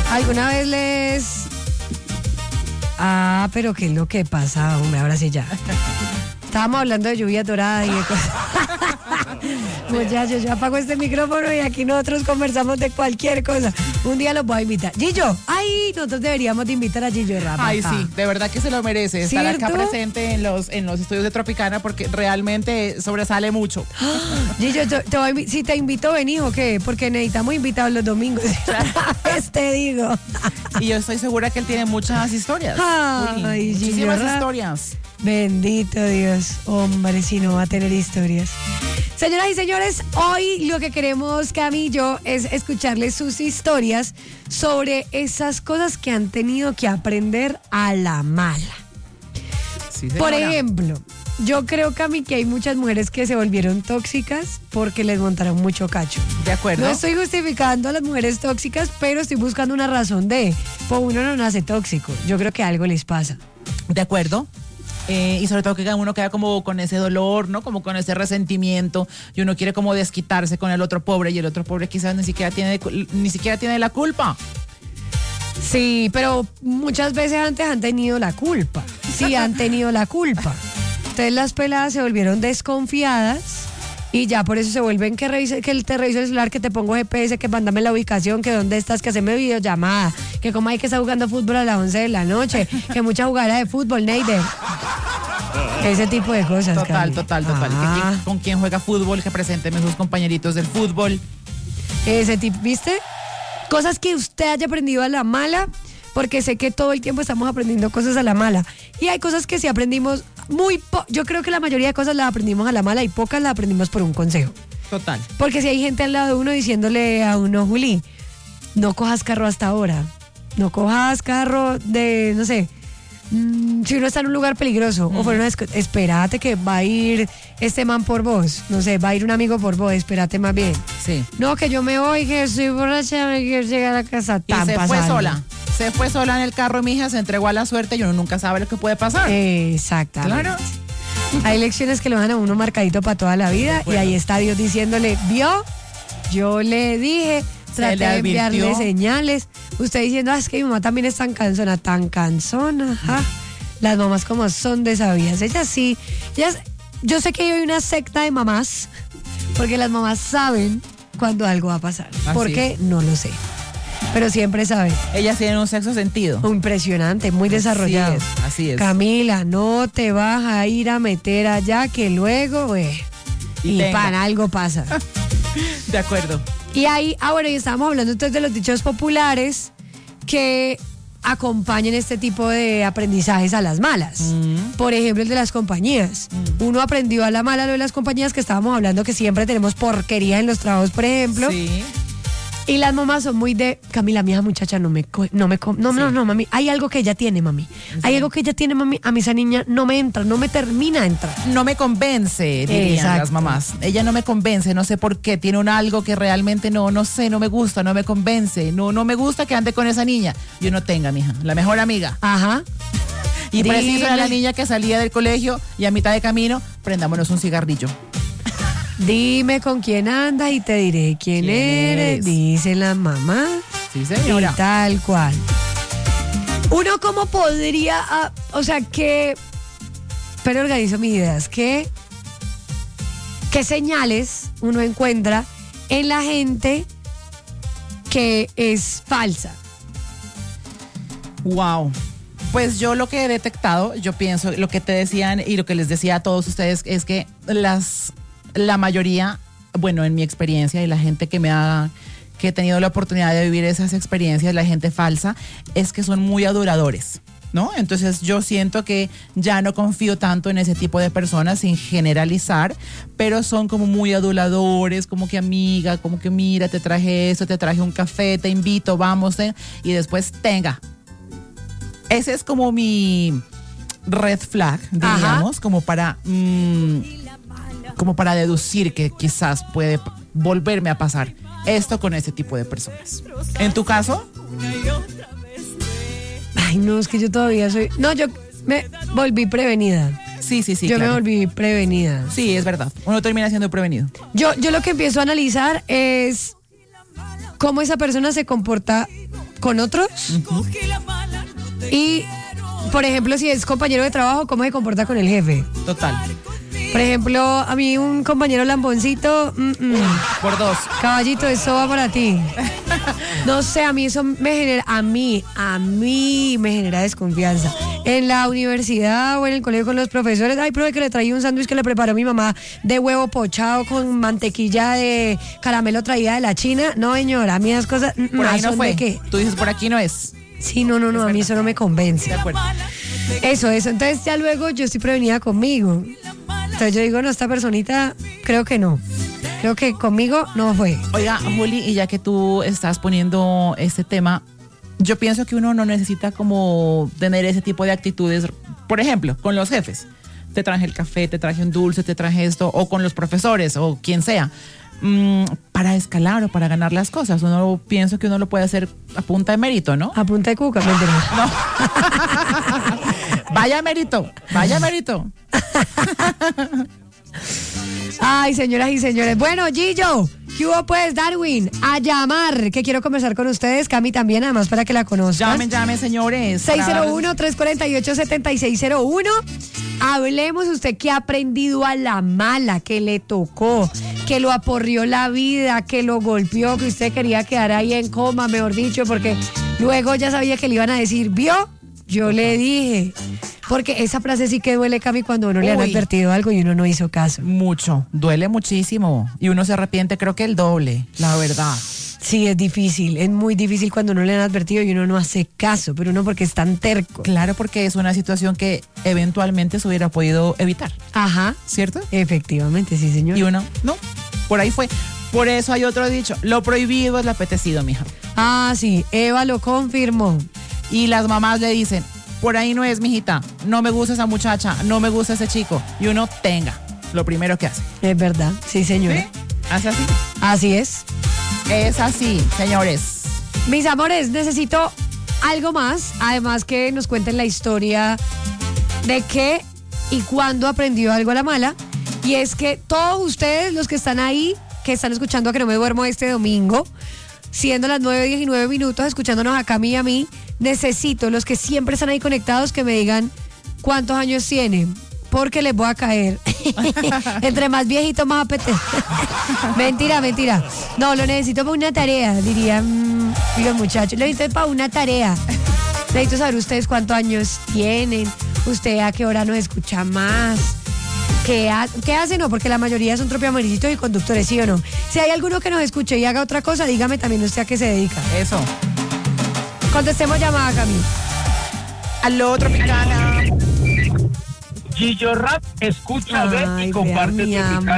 ¿Alguna vez les... pero qué es lo que pasa, hombre, ahora sí ya. Estábamos hablando de lluvia dorada y de cosas. Muchachos, yo apago este micrófono y aquí nosotros conversamos de cualquier cosa. Un día los voy a invitar. Gillo, nosotros deberíamos de invitar a Gillo Rapa. Ay, sí, de verdad que se lo merece estar acá presente en los estudios de Tropicana porque realmente sobresale mucho. Gillo, si te invito, vení o qué, porque necesitamos invitados los domingos. Te digo. Y yo estoy segura que él tiene muchas historias. Ay, muchísimas historias. Bendito Dios, hombre, si no va a tener historias. Señoras y señores, hoy lo que queremos, Cami y yo, es escucharles sus historias sobre esas cosas que han tenido que aprender a la mala. Sí, por ejemplo, yo creo, Cami, que hay muchas mujeres que se volvieron tóxicas porque les montaron mucho cacho. De acuerdo. No estoy justificando a las mujeres tóxicas, pero estoy buscando una razón pues uno no nace tóxico. Yo creo que algo les pasa. De acuerdo. Y sobre todo que uno queda como con ese dolor, ¿no? Como con ese resentimiento y uno quiere como desquitarse con el otro pobre y el otro pobre quizás ni siquiera tiene la culpa. Sí, pero muchas veces antes han tenido la culpa. Sí, han tenido la culpa. Entonces las peladas se volvieron desconfiadas y ya por eso se vuelven que te reviso el celular, que te pongo GPS, que mándame la ubicación, que dónde estás, que haceme videollamada, que como hay que estar jugando fútbol a las 11 de la noche, que mucha jugada de fútbol, Neider. Ese tipo de cosas. Total. ¿Con quién juega fútbol? Que presénteme sus compañeritos del fútbol. Ese tipo, ¿viste? Cosas que usted haya aprendido a la mala, porque sé que todo el tiempo estamos aprendiendo cosas a la mala. Y hay cosas que sí aprendimos yo creo que la mayoría de cosas las aprendimos a la mala y pocas las aprendimos por un consejo. Total. Porque si hay gente al lado de uno diciéndole a uno, Juli, no cojas carro hasta ahora. No cojas carro de, no sé, si uno está en un lugar peligroso o fuera espérate que va a ir este man por vos, no sé, va a ir un amigo por vos, espérate más bien. Sí. No, que yo me voy, que estoy borracha, me quiero llegar a casa. Y se fue sola en el carro, mija, se entregó a la suerte y uno nunca sabe lo que puede pasar. Exactamente. Claro. Hay lecciones que lo dejan a uno marcadito para toda la vida y ahí está Dios diciéndole, ¿vio? Yo le dije, traté de enviarle señales. Usted diciendo, es que mi mamá también es tan cansona. Ajá. Las mamás como son de sabias. Ellas sí. Yo sé que hay una secta de mamás, porque las mamás saben cuando algo va a pasar. ¿Por qué? No lo sé. Pero siempre saben. Ellas tienen un sexto sentido. Impresionante, muy desarrollado. Así es. Camila, no te vas a ir a meter allá que luego, y para algo pasa. De acuerdo. Y ahí, y estábamos hablando entonces de los dichos populares que acompañan este tipo de aprendizajes a las malas. Por ejemplo, el de las compañías. Uno aprendió a la mala lo de las compañías, que estábamos hablando que siempre tenemos porquería en los trabajos, por ejemplo. Sí. Y las mamás son muy de, Camila, mi hija muchacha, no, mami, hay algo que ella tiene, mami. Sí. Hay algo que ella tiene, mami, a mí esa niña no me entra, no me termina de entrar. No me convence, dirían las mamás. Ella no me convence, no sé por qué, tiene algo que realmente no sé, no me gusta, no me convence, no me gusta que ande con esa niña. Yo no tenga, mija, la mejor amiga. Ajá. Y preciso era la niña que salía del colegio y a mitad de camino, prendámonos un cigarrillo. Dime con quién andas y te diré quién eres, dice la mamá. Sí, señora. Y tal cual. Uno cómo podría, pero organizo mis ideas, ¿qué señales uno encuentra en la gente que es falsa? Wow. Pues yo lo que he detectado, yo pienso, lo que te decían y lo que les decía a todos ustedes es que la mayoría, bueno, en mi experiencia y la gente que he tenido la oportunidad de vivir esas experiencias, la gente falsa, es que son muy adoradores, ¿no? Entonces yo siento que ya no confío tanto en ese tipo de personas, sin generalizar, pero son como muy aduladores, como que amiga, como que mira, te traje esto, te traje un café, te invito, vamos, y después tenga. Ese es como mi red flag, diríamos, como para deducir que quizás puede volverme a pasar esto con ese tipo de personas. ¿En tu caso? Ay, no, es que yo todavía soy... No, yo me volví prevenida. Sí, yo me volví prevenida. Sí, es verdad. Uno termina siendo prevenido. Yo lo que empiezo a analizar es cómo esa persona se comporta con otros. Y, por ejemplo, si es compañero de trabajo, ¿cómo se comporta con el jefe? Total. Por ejemplo, a mí un compañero lamboncito, Por 2. caballito, eso va para ti. No sé, a mí eso me genera, a mí me genera desconfianza. En la universidad o en el colegio con los profesores, ay, profe, que le traía un sándwich que le preparó mi mamá de huevo pochado con mantequilla de caramelo traída de la China. No, señora, a mí las cosas... Por ahí no ¿son fue. de qué? Tú dices, por aquí no es. Sí, no, a mí eso no me convence. De acuerdo. Eso. Entonces ya luego yo estoy prevenida conmigo. Entonces yo digo, no, esta personita, creo que no. Creo que conmigo no fue. Oiga, Juli, y ya que tú estás poniendo este tema, yo pienso que uno no necesita como tener ese tipo de actitudes, por ejemplo, con los jefes. Te traje el café, te traje un dulce, te traje esto, o con los profesores, o quien sea, para escalar o para ganar las cosas. Uno pienso que uno lo puede hacer a punta de mérito, ¿no? A punta de cuca, mentira. No. Vaya mérito. Ay, señoras y señores. Bueno, Gillo, ¿qué hubo pues, Darwin? A llamar, que quiero conversar con ustedes, Cami también, además para que la conozcan. Llamen, señores. 601-348-7601. Hablemos usted que ha aprendido a la mala, que le tocó, que lo aporrió la vida, que lo golpeó, que usted quería quedar ahí en coma, mejor dicho, porque luego ya sabía que le iban a decir, ¿vio? Yo le dije. Porque esa frase sí que duele, Cami, cuando uno le han advertido algo y uno no hizo caso. Mucho, duele muchísimo. Y uno se arrepiente, creo que el doble, la verdad. Sí, es difícil, es muy difícil cuando uno le han advertido y uno no hace caso, pero uno porque es tan terco. Claro, porque es una situación que eventualmente se hubiera podido evitar. Ajá. ¿Cierto? Efectivamente, sí, señor. Y uno, no, por ahí fue. Por eso hay otro dicho, lo prohibido es lo apetecido, mija. Ah, sí, Eva lo confirmó. Y las mamás le dicen, por ahí no es, mijita, no me gusta esa muchacha, no me gusta ese chico. Y uno tenga, lo primero que hace. Es verdad, sí, señor. ¿Sí? ¿Hace así? Así es. Es así, señores. Mis amores, necesito algo más, además que nos cuenten la historia de qué y cuándo aprendió algo a la mala. Y es que todos ustedes, los que están ahí, que están escuchando a Que No Me Duermo este domingo, siendo las 9:19, escuchándonos a Cami y a mí, necesito, los que siempre están ahí conectados, que me digan cuántos años tienen, porque les voy a caer. Entre más viejito, más apetece. Mentira. No, lo necesito para una tarea, dirían los muchachos. Lo necesito para una tarea. Necesito saber ustedes cuántos años tienen, usted a qué hora nos escucha más. ¿Qué hace? No, porque la mayoría son tropiamaricitos y conductores, ¿sí o no? Si hay alguno que nos escuche y haga otra cosa, dígame también usted a qué se dedica. Eso. Contestemos llamada, Camila. Aló, Tropicana. Gillo Rap, escucha, ve y comparte mi Tropicana.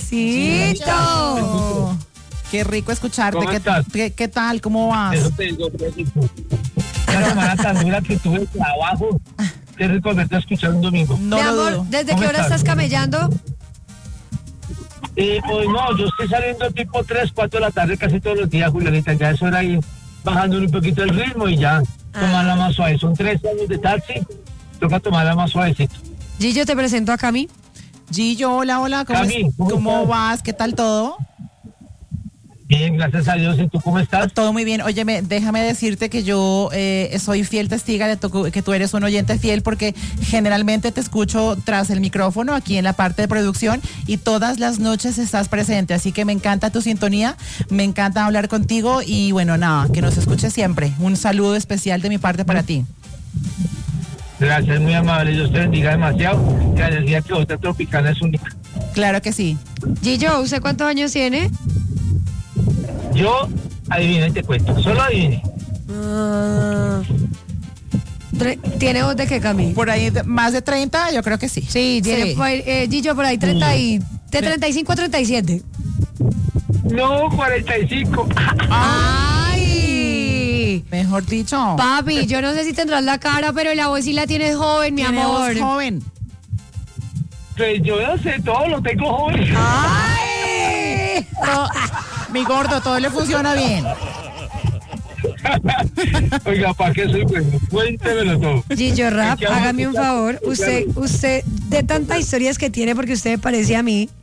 Amorcito. Qué rico escucharte. ¿Cómo estás? ¿Qué tal? ¿Cómo vas? Eso te digo, una semana tan dura que tuve trabajo. Qué rico verte escuchar un domingo. No mi lo amor, dudo. ¿desde ¿Cómo qué hora estás? estás camellando? Pues no, yo estoy saliendo tipo 3, 4 de la tarde casi todos los días, Julianita. Ya es hora de ir bajando un poquito el ritmo y ya tomarla más suave. Son 3 años de taxi, toca tomarla más suavecito. Gillo, te presento a Cami. Gillo, hola. Cami, ¿cómo ¿Cómo estás? vas? ¿Qué tal todo? Bien, gracias a Dios. ¿Y tú cómo estás? Todo muy bien. Óyeme, déjame decirte que yo soy fiel testiga de que tú eres un oyente fiel, porque generalmente te escucho tras el micrófono aquí en la parte de producción y todas las noches estás presente. Así que me encanta tu sintonía, me encanta hablar contigo y bueno, nada, que nos escuches siempre. Un saludo especial de mi parte para ti. Gracias, muy amable. Dios te bendiga demasiado. Que la energía que otra Tropicana es única. Claro que sí. Gillo, ¿usted cuántos años tiene? Yo adivine y te cuento. Solo adivine. ¿Tiene voz de qué, Cami? Por ahí más de 30, yo creo que sí. Sí, tiene Gillo por ahí 30 de 35 a 37. No, 45. ¡Ay! Mejor dicho. Papi, yo no sé si tendrás la cara, pero la voz sí la tienes joven, mi Tiene amor. voz joven. Pues yo no sé todo, lo tengo joven. ¡Ay! Mi gordo, todo le funciona bien. Oiga, ¿para qué soy bueno? Cuéntemelo todo. Gillo Rap, ¿Qué vamos a hágame un escuchar? favor. Usted, de tantas historias que tiene, porque usted me parece a mí,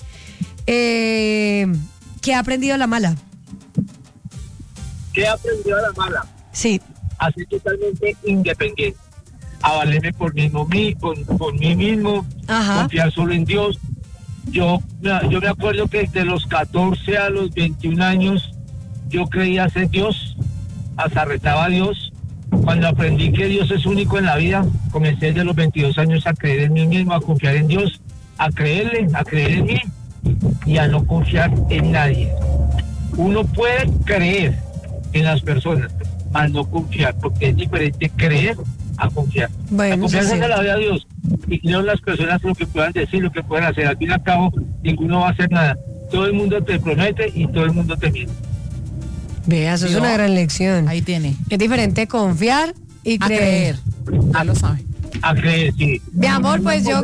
que ha aprendido a la mala. ¿Qué he aprendido a la mala? Sí. A ser totalmente independiente. A valerme por mí mismo, Ajá. confiar solo en Dios. Yo me acuerdo que desde los 14 a los 21 años yo creía ser Dios, hasta retaba a Dios. Cuando aprendí que Dios es único en la vida, comencé desde los 22 años a creer en mí mismo, a confiar en Dios, a creer en mí y a no confiar en nadie. Uno puede creer en las personas, mas no confiar, porque es diferente creer a confiar. Bueno, La confianza sí. se la doy a Dios y creo en las personas lo que puedan decir, lo que puedan hacer. Al fin y al cabo, ninguno va a hacer nada. Todo el mundo te promete y todo el mundo te miente. Vea, eso es ¿Vio? una gran lección. Ahí tiene. Es diferente confiar y A creer. creer. Ya lo sabe. A creer, sí. Mi amor, pues yo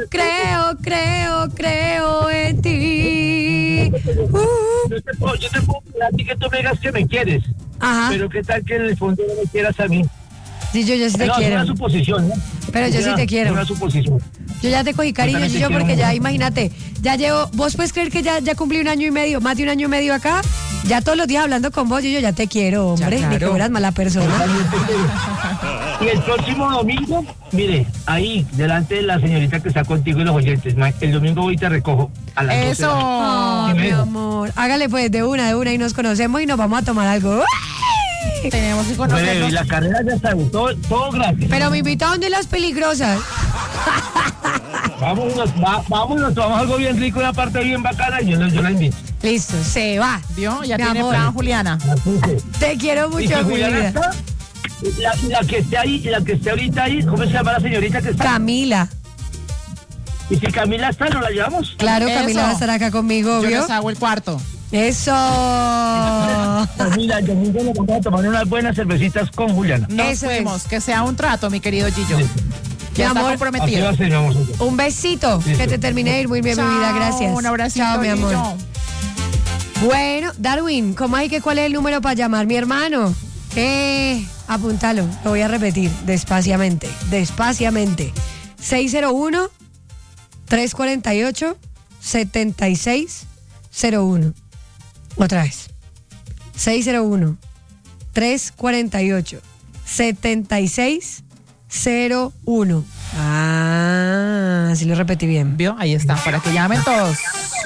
creo en ti. Yo te puedo creer a ti que tú me digas que me quieres, Ajá. pero qué tal que en el fondo no me quieras a mí. Sí, yo sí te No, es quiero. una suposición, ¿no? Pero yo sí te quiero. Es una suposición. Yo ya te cogí cariño, Yo también te Gillo, quiero porque ya mucho. imagínate, ya llevo, vos puedes creer que ya cumplí 1 año y medio, más de 1 año y medio acá, ya todos los días hablando con vos, yo ya te quiero, hombre, Ya, ni que claro. fueras mala persona. Y el próximo domingo, mire, ahí, delante de la señorita que está contigo y los oyentes, el domingo voy y te recojo a las 12 de la Eso. noche. Ay, mi amor, hágale pues de una y nos conocemos y nos vamos a tomar algo. ¡Ay! Tenemos que Bueno, y conocernos. la carrera ya está, todo gratis. Pero me invitó a donde las peligrosas. Vámonos, vamos a algo bien rico, una parte bien bacana y yo la invito. Listo, se va. ¿Vio? Ya Mi tiene amor. plan, Juliana. Así que- Te quiero Y si mucho, mi Juliana vida. está, la que esté ahí, la que esté ahorita ahí, ¿cómo se llama la señorita que está? Camila. Y si Camila está, ¿nos la llevamos? Claro, Eso. Camila va a estar acá conmigo, Yo ¿vio? les hago el cuarto. Eso. Camila, el domingo nos vamos a tomar unas buenas cervecitas con Juliana. Nos Eso fuimos. Que sea un trato, mi querido Gillo. Ya está amor. Así va comprometido. a ser, mi amor. Un besito. Listo. Que te termine de ir muy bien, mi vida. Gracias. Un abracito, Chao, mi amor. Gillo. Bueno, Darwin, ¿cómo hay que cuál es el número para llamar mi hermano? Apúntalo, lo voy a repetir despaciamente. 601-348-7601. Otra vez. 601-348-7601. Ah, así lo repetí bien. ¿Vio? Ahí está, para que llamen todos.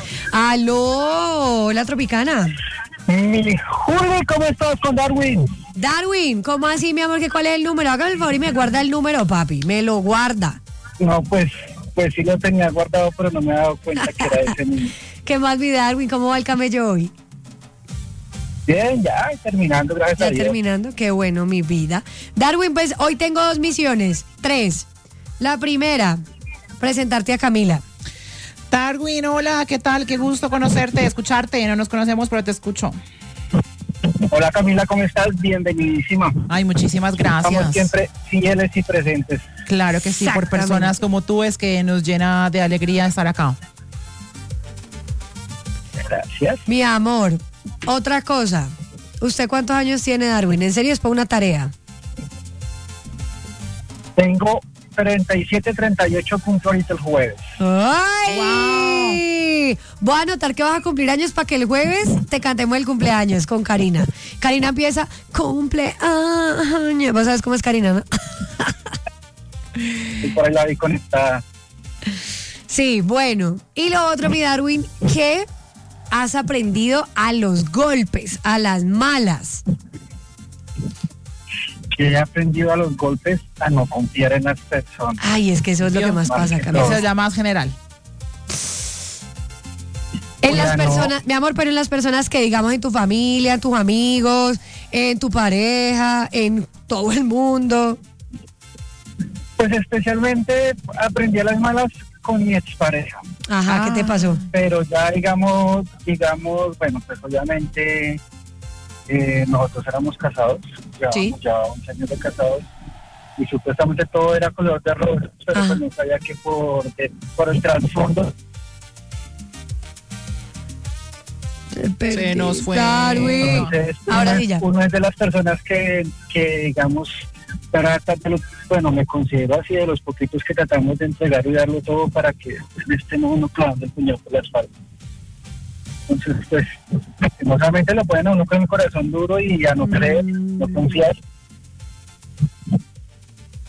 Aló, la Tropicana. Mi Juli, ¿cómo estás con Darwin? Darwin, ¿cómo así, mi amor? ¿Que cuál es el número? Hágame el favor y me guarda el número, papi. Me lo guarda. No, pues sí lo tenía guardado, pero no me he dado cuenta que era ese niño. ¿Qué más, mi Darwin? ¿Cómo va el camello hoy? Bien, ya terminando, gracias a Ya Dios. terminando. Qué bueno, mi vida. Darwin, pues hoy tengo 2 misiones. 3. La primera, presentarte a Camila. Darwin, hola, ¿qué tal? Qué gusto conocerte, escucharte. No nos conocemos, pero te escucho. Hola Camila, ¿cómo estás? Bienvenidísima. Ay, muchísimas gracias. Estamos siempre fieles y presentes. Claro que sí, por Exactamente. personas como tú es que nos llena de alegría estar acá. Gracias. Mi amor, otra cosa. ¿Usted cuántos años tiene, Darwin? ¿En serio es para una tarea? Tengo 37, 38 puntos ahorita el jueves. ¡Ay! Voy a anotar que vas a cumplir años para que el jueves te cantemos el cumpleaños con Karina. Karina empieza, cumpleaños. Vos sabes cómo es Karina, ¿no? Y por ahí la vi conectada. Sí, bueno. Y lo otro, mi Darwin, ¿qué has aprendido a los golpes, a las malas? Que he aprendido a los golpes a no confiar en las personas. Ay, es que eso es lo que más pasa, Más que Camila. Esa es la más general. En las Ya no. personas, mi amor, pero en las personas que digamos en tu familia, en tus amigos, en tu pareja, en todo el mundo. Pues especialmente aprendí a las malas con mi expareja. Ajá, ¿qué te pasó? Pero ya digamos, bueno, pues obviamente nosotros éramos casados, llevábamos ya 11 años de casados y supuestamente todo era color de rosa, pero Ajá. pues no sabía que por el trasfondo. Se nos fue. Darwin. Entonces, Ahora sí ya. uno es de las personas que digamos, trata de bueno, me considero así de los poquitos que tratamos de entregar y darlo todo para que no uno clavando el puñal por la espalda. Entonces, pues, lastimosamente lo pueden a uno con el corazón duro y a no creer, no confiar.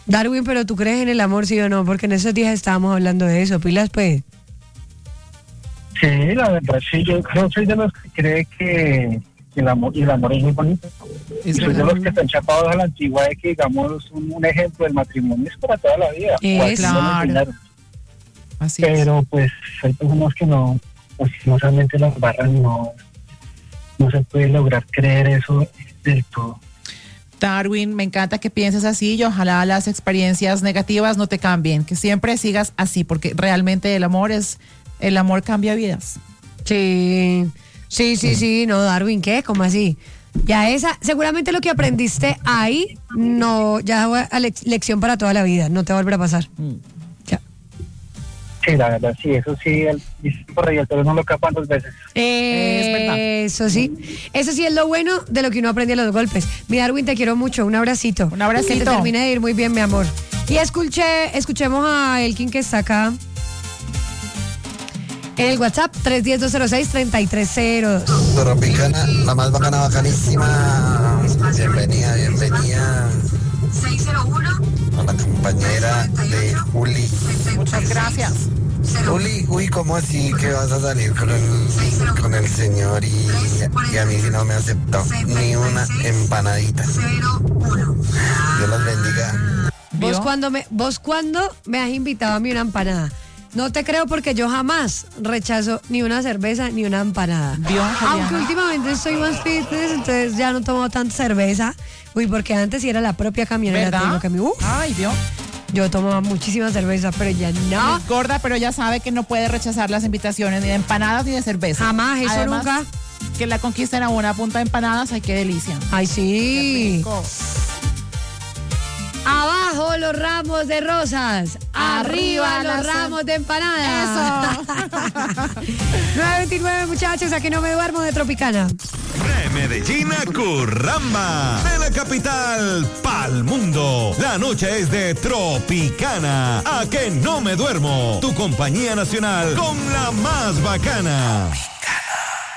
Darwin, pero ¿tú crees en el amor, sí o no? Porque en esos días estábamos hablando de eso. Pilas, pues. Sí, la verdad, sí, yo soy de los que cree que el amor es muy bonito. Y soy de los que están chapados a la antigua de que, digamos, un ejemplo del matrimonio es para toda la vida. Claro. Así pero pues hay personas que no, pues realmente las barran, no se puede lograr creer eso del todo. Darwin, me encanta que pienses así y ojalá las experiencias negativas no te cambien, que siempre sigas así, porque realmente el amor cambia vidas. Sí, no, Darwin, ¿qué? ¿Cómo así? Ya seguramente lo que aprendiste ahí, no, ya fue lección para toda la vida, no te va a volver a pasar. Ya. Sí, la verdad, sí, eso sí, por ahí, pero no lo capan 2 veces. Es verdad. Eso sí es lo bueno de lo que uno aprende a los golpes. Mi Darwin, te quiero mucho, un abracito. Un abracito. Que te termine de ir muy bien, mi amor. Y escuchemos a Elkin, que está acá en el WhatsApp 310-206-3302. Tropicana, la más bacanísima. Bienvenida. 601. A la compañera de Juli. Muchas gracias. Juli, ¿cómo así que vas a salir con el señor y a mí si no me aceptó ni una empanadita? Dios los bendiga. ¿Vos cuándo me has invitado a mí una empanada? No te creo, porque yo jamás rechazo ni una cerveza ni una empanada. Aunque últimamente estoy más fitness, entonces ya no tomo tanta cerveza. Porque antes sí era la propia camioneta. Ay, Dios. Yo tomaba muchísima cerveza, pero ya no. Es gorda, pero ya sabe que no puede rechazar las invitaciones ni de empanadas ni de cerveza. Jamás, eso además, nunca. Que la conquisten a una punta de empanadas, ay, qué delicia. Ay, sí. Qué rico. Abajo los ramos de rosas, arriba los ramos de empanadas. Eso. 9:29, muchachos, a que no me duermo de Tropicana. De Medellín a Curramba, de la capital pa'l mundo. La noche es de Tropicana, a que no me duermo. Tu compañía nacional con la más bacana.